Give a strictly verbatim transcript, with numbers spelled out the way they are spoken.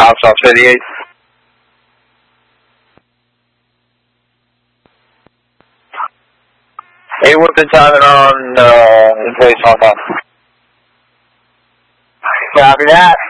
South thirty-eight. Hey, what's the timing on uh, in place on that? Copy that.